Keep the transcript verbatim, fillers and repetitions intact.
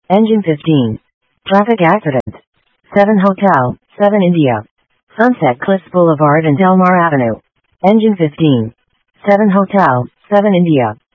Engine fifteen. Traffic accident. seven Hotel, seven India. Sunset Cliffs Boulevard and Delmar Avenue. Engine fifteen. seven Hotel, seven India.